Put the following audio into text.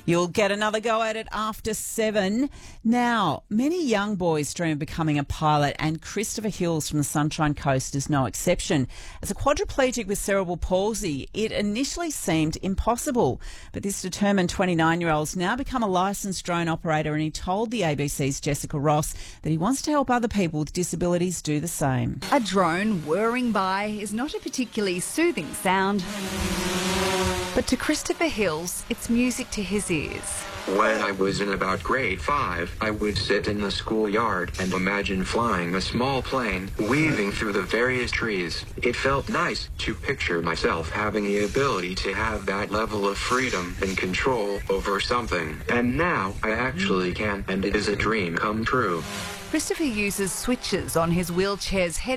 You'll get another go at it after 7. Now, many young boys dream of becoming a pilot, and Christopher Hills from the Sunshine Coast is no exception. As a quadriplegic with cerebral palsy, it initially seemed impossible. But this determined 29-year-old's now become a licensed drone operator, and he told the ABC's Jessica Ross that he wants to help other people with disabilities do the same. A drone whirring by is not a particularly soothing sound, but to Christopher Hills, it's music to his ears. When I was in about grade 5, I would sit in the schoolyard and imagine flying a small plane, weaving through the various trees. It felt nice to picture myself having the ability to have that level of freedom and control over something. And now I actually can, and it is a dream come true. Christopher uses switches on his wheelchair's head